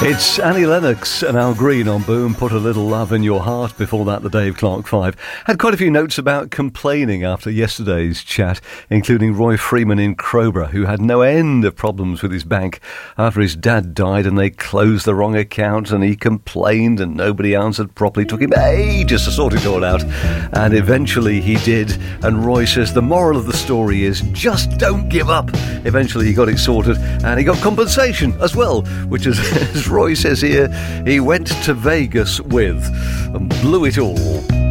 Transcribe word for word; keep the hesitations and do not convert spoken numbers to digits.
It's Annie Lennox and Al Green on Boom. Put a little love in your heart. Before that, the Dave Clark Five. Had quite a few notes about complaining after yesterday's chat, including Roy Freeman in Crowborough, who had no end of problems with his bank after his dad died and they closed the wrong account, and he complained and nobody answered properly. Took him ages to sort it all out, and eventually he did. And Roy says the moral of the story is just don't give up. Eventually he got it sorted and he got compensation as well, which is, as Roy says here, he went to Vegas with and blew it all.